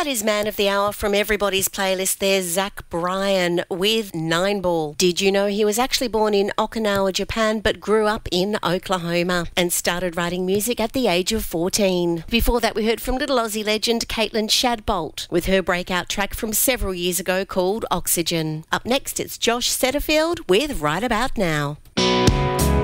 That is Man of the Hour from everybody's playlist. There's Zach Bryan with Nine Ball. Did you know he was actually born in Okinawa, Japan, but grew up in Oklahoma and started writing music at the age of 14? Before that, we heard from little Aussie legend Caitlin Shadbolt with her breakout track from several years ago called Oxygen. Up next, it's Josh Setterfield with Right About Now.